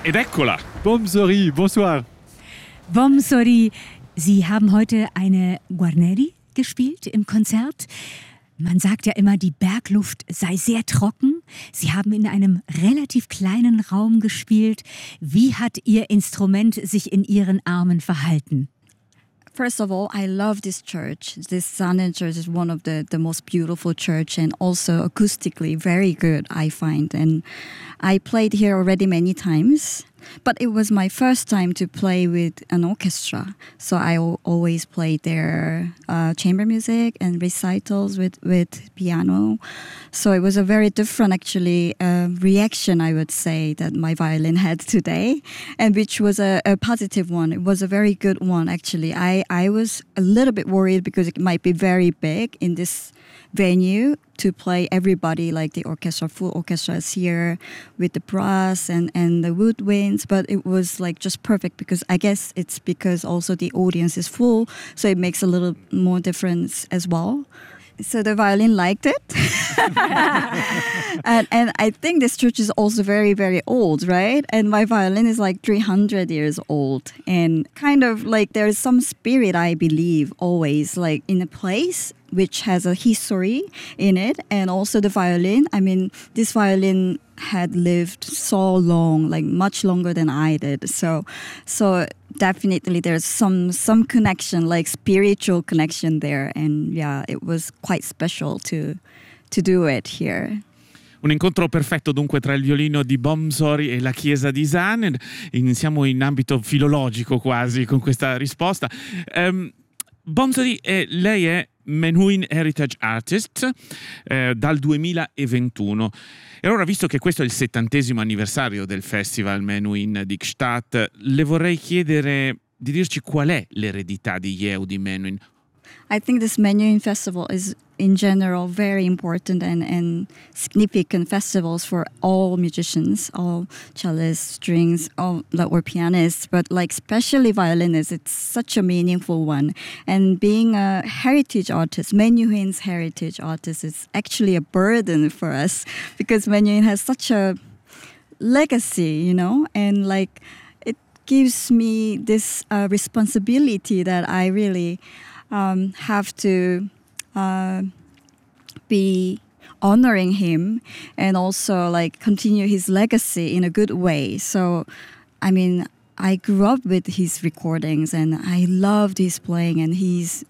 Ed eccola! Bomsori, bonsoir. Bomsori, Sie haben heute eine Guarneri gespielt im Konzert. Man sagt ja immer, die Bergluft sei sehr trocken. Sie haben in einem relativ kleinen Raum gespielt. Wie hat Ihr Instrument sich in Ihren Armen verhalten? First of all, I love this church. This Zanen church is one of the most beautiful church and also acoustically very good, I find. And I played here already many times, but it was my first time to play with an orchestra. So I always played their chamber music and recitals with piano. So it was a very different, actually, reaction, I would say, that my violin had today, and which was a positive one. It was a very good one, actually. I was a little bit worried because it might be very big in this venue to play everybody, like the orchestra, full orchestra is here with the brass and the woodwinds, but it was like just perfect because I guess it's because also the audience is full, so it makes a little more difference as well. So the violin liked it. and I think this church is also very, very old, right? And my violin is like 300 years old. And kind of like there's some spirit, I believe, always like in a place which has a history in it. And also the violin, I mean, this violin had lived so long, like much longer than I did. So definitely there's some connection, like spiritual connection there. And yeah, it was quite special to do it here. Un incontro perfetto dunque tra il violino di Bomsori e la chiesa di Zanen. Siamo in ambito filologico quasi con questa risposta. Bomsori, lei è Menuhin Heritage Artist dal 2021. E allora, visto che questo è il 70° anniversario del Festival Menuhin di Gstaad, le vorrei chiedere di dirci qual è l'eredità di Yehudi Menuhin. I think this Menuhin festival is in general very important and significant festivals for all musicians, all cellists, strings, all or pianists, but like especially violinists. It's such a meaningful one. And being a heritage artist, Menuhin's heritage artist, is actually a burden for us because Menuhin has such a legacy, you know, and like it gives me this responsibility that I really have to be honoring him and also like continue his legacy in a good way. So, I mean, I grew up with his recordings and I loved his playing and his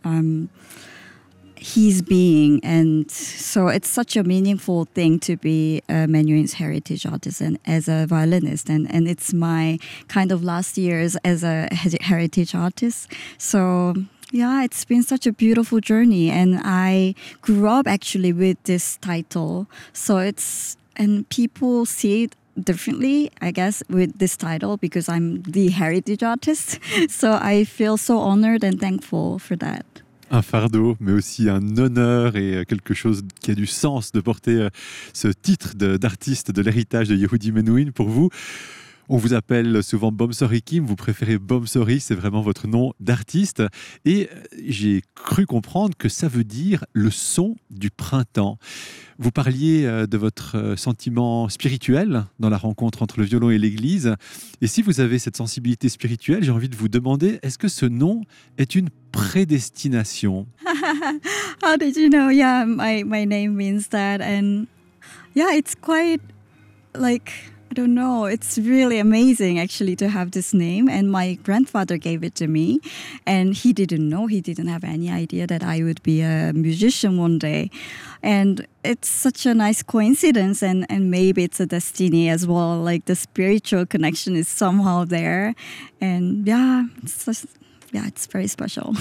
being, and so it's such a meaningful thing to be a Menuhin's heritage artist and as a violinist, and it's my kind of last years as a heritage artist. So yeah, it's been such a beautiful journey, and I grew up actually with this title. So and people see it differently, I guess, with this title because I'm the heritage artist. So I feel so honored and thankful for that. Un fardeau, mais aussi un honneur et quelque chose qui a du sens de porter ce titre d'artiste de l'héritage de Yehudi Menuhin pour vous. On vous appelle souvent Bomsori Kim, vous préférez Bomsori, c'est vraiment votre nom d'artiste. Et j'ai cru comprendre que ça veut dire le son du printemps. Vous parliez de votre sentiment spirituel dans la rencontre entre le violon et l'église. Et si vous avez cette sensibilité spirituelle, j'ai envie de vous demander, est-ce que ce nom est une prédestination? How did you know? Yeah, my name means that. And yeah, it's quite like, I don't know, it's really amazing actually to have this name, and my grandfather gave it to me, and he didn't know, he didn't have any idea that I would be a musician one day, and it's such a nice coincidence, and maybe it's a destiny as well, like the spiritual connection is somehow there, and yeah, it's very special.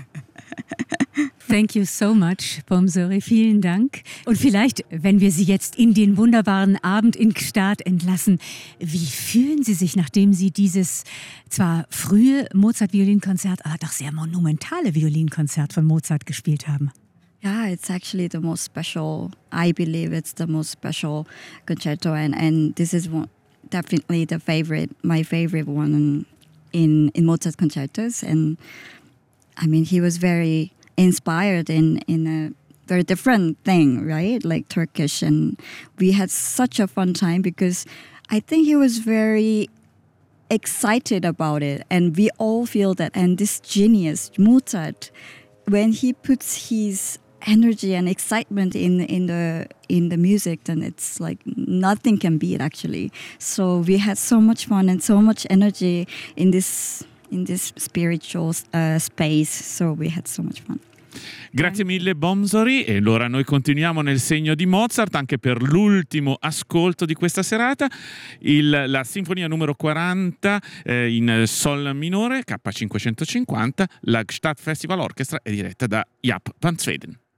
Thank you so much, Bomsori. Vielen Dank. Und vielleicht, wenn wir Sie jetzt in den wunderbaren Abend in Gstaad entlassen, wie fühlen Sie sich, nachdem Sie dieses zwar frühe Mozart-Violinkonzert, aber doch sehr monumentale Violinkonzert von Mozart gespielt haben? Yeah, it's actually the most special. I believe it's the most special concerto, and this is definitely my favorite one in Mozart concertos. And I mean, he was very inspired in a very different thing, right? Like Turkish, and we had such a fun time because I think he was very excited about it, and we all feel that. And this genius Mozart, when he puts his energy and excitement in the music, then it's like nothing can beat actually. So we had so much fun and so much energy in this spiritual space. So we had so much fun. Grazie mille Bomsori, e allora noi continuiamo nel segno di Mozart anche per l'ultimo ascolto di questa serata, la sinfonia numero 40 in Sol minore, K550, la Stadtfestival Orchestra è diretta da Jaap van Zweden.